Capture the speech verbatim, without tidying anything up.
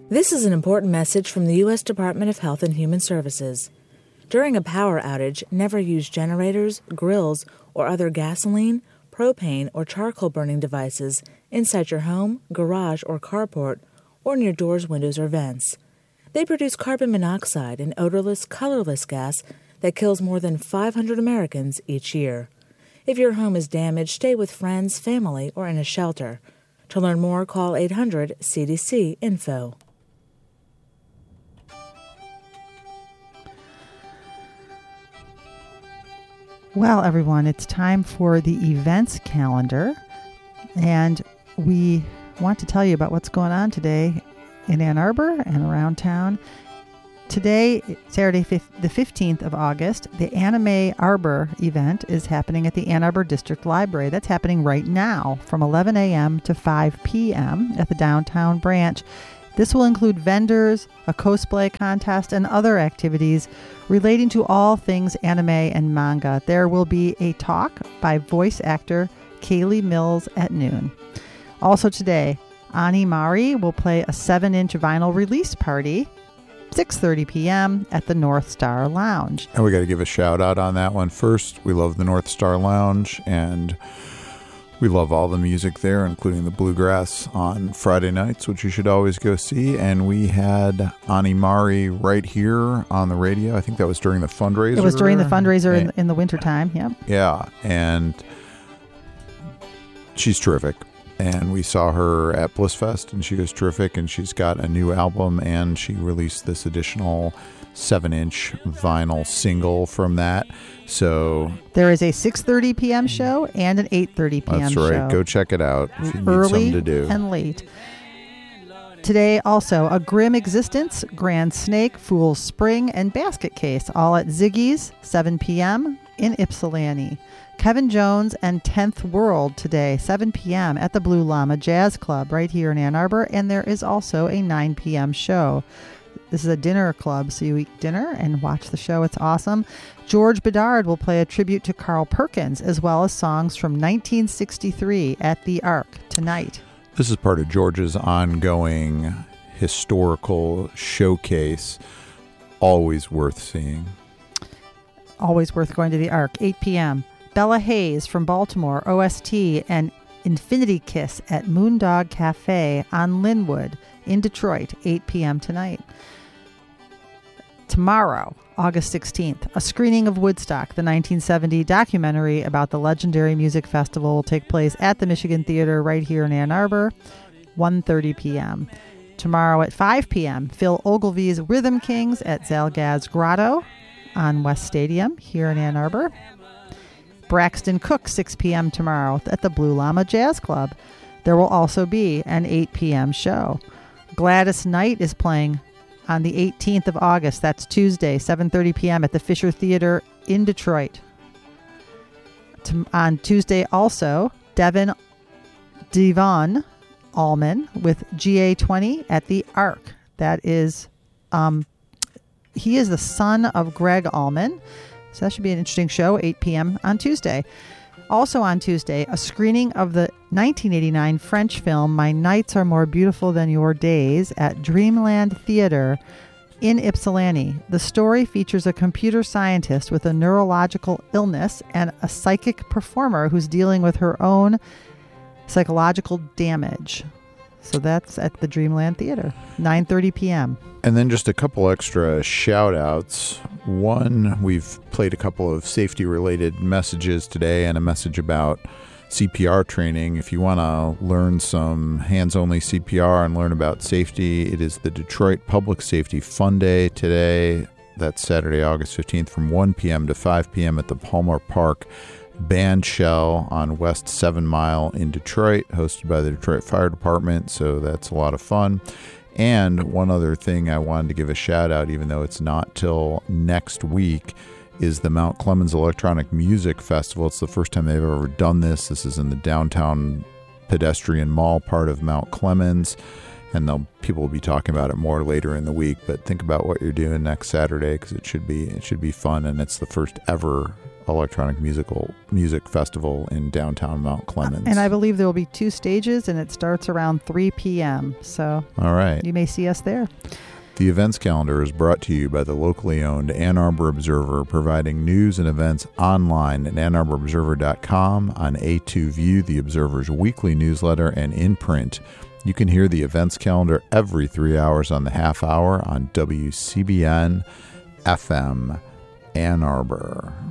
This is an important message from the U S Department of Health and Human Services. During a power outage, never use generators, grills, or other gasoline, propane, or charcoal-burning devices inside your home, garage, or carport, or near doors, windows, or vents. They produce carbon monoxide, an odorless, colorless gas that kills more than five hundred Americans each year. If your home is damaged, stay with friends, family, or in a shelter. To learn more, call eight hundred C D C info. Well, everyone, it's time for the events calendar, and we want to tell you about what's going on today in Ann Arbor and around town. Today, Saturday, the fifteenth of August, the Anime Arbor event is happening at the Ann Arbor District Library. That's happening right now from eleven a.m. to five p.m. at the downtown branch. This will include vendors, a cosplay contest, and other activities relating to all things anime and manga. There will be a talk by voice actor Kaylee Mills at noon. Also today, Ani Mari will play a seven-inch vinyl release party, six thirty p.m. at the North Star Lounge. And we got to give a shout out on that one first. We love the North Star Lounge, and we love all the music there, including the bluegrass on Friday nights, which you should always go see. And we had Ani Mari right here on the radio. I think that was during the fundraiser. It was during the fundraiser and, in, in the wintertime, yeah. Yeah, and she's terrific. And we saw her at Blissfest, and she was terrific. And she's got a new album, and she released this additional seven-inch vinyl single from that. So there is a six thirty p.m. show and an eight thirty p.m. That's show. right. Go check it out if you need Early something to do. And late. Today also, A Grim Existence, Grand Snake, Fool's Spring, and Basket Case, all at Ziggy's, seven p.m. in Ypsilanti. Kevin Jones and tenth World today, seven p.m. at the Blue Llama Jazz Club right here in Ann Arbor. And there is also a nine p.m. show. This is a dinner club, so you eat dinner and watch the show. It's awesome. George Bedard will play a tribute to Carl Perkins, as well as songs from nineteen sixty-three at the Ark tonight. This is part of George's ongoing historical showcase. Always worth seeing. Always worth going to the Ark, eight p.m. Bella Hayes from Baltimore, O S T, and Infinity Kiss at Moondog Cafe on Linwood in Detroit, eight p.m. tonight. Tomorrow, August sixteenth, a screening of Woodstock, the nineteen seventy documentary about the legendary music festival, will take place at the Michigan Theater right here in Ann Arbor, one thirty p.m. Tomorrow at five p.m., Phil Ogilvy's Rhythm Kings at Zalgaz Grotto on West Stadium here in Ann Arbor. Braxton Cook, six p.m. tomorrow at the Blue Llama Jazz Club. There will also be an eight p.m. show. Gladys Knight is playing on the eighteenth of August. That's Tuesday, seven thirty p.m. at the Fisher Theater in Detroit. To, on Tuesday also, Devin Devon Allman with G A twenty at the Ark. That is, um, he is the son of Greg Allman. So that should be an interesting show, eight p.m. on Tuesday. Also on Tuesday, a screening of the nineteen eighty-nine French film My Nights Are More Beautiful Than Your Days at Dreamland Theater in Ypsilanti. The story features a computer scientist with a neurological illness and a psychic performer who's dealing with her own psychological damage. So that's at the Dreamland Theater, nine thirty p.m. And then just a couple extra shout-outs. One, we've played a couple of safety-related messages today and a message about C P R training. If you want to learn some hands-only C P R and learn about safety, it is the Detroit Public Safety Fun Day today. That's Saturday, August fifteenth from one p.m. to five p.m. at the Palmer Park Band Shell on West seven Mile in Detroit, hosted by the Detroit Fire Department, so that's a lot of fun. And one other thing I wanted to give a shout out, even though it's not till next week, is the Mount Clemens Electronic Music Festival. It's the first time they've ever done this. This is in the downtown pedestrian mall part of Mount Clemens. and they'll people will be talking about it more later in the week. But think about what you're doing next Saturday, because it should be it should be fun, and it's the first ever electronic musical music festival in downtown Mount Clemens. And I believe there will be two stages, and it starts around three p.m. So all right, you may see us there. The events calendar is brought to you by the locally owned Ann Arbor Observer, providing news and events online at ann arbor observer dot com, on A two View, the Observer's weekly newsletter, and in print. You can hear the events calendar every three hours on the half hour on W C B N F M Ann Arbor.